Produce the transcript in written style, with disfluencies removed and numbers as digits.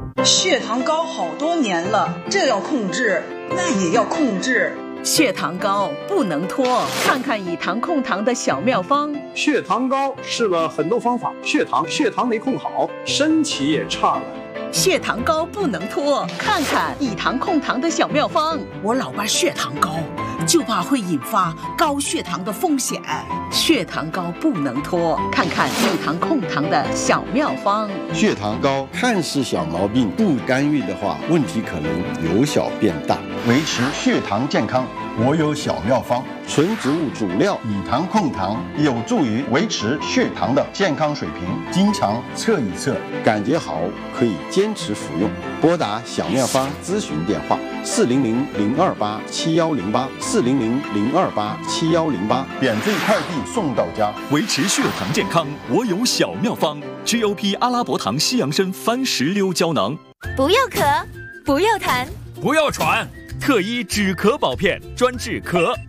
血糖高好多年了，这要控制，那也要控制。 血糖高不能拖，看看以糖控糖的小妙方。 血糖高试了很多方法，血糖没控好，身体也差了。 血糖高不能拖，看看以糖控糖的小妙方。 我老爸血糖高，就怕会引发高血糖的风险。 血糖高不能拖，看看以糖控糖的小妙方。 血糖高看似小毛病，不干预的话，问题可能由小变大。 维持血糖健康，我有小妙方。 纯植物主料以糖控糖，有助于维持血糖的健康水平。经常测一测， 感觉好可以坚持服用。拨打小妙方咨询电话：400-028-7108，400-028-7108， 免费快递送到家。 维持血糖健康，我有小妙方。GOP 阿拉伯糖西洋参番石榴胶囊。 不要咳，不要痰， 不要喘， 特医止咳宝片，专治咳、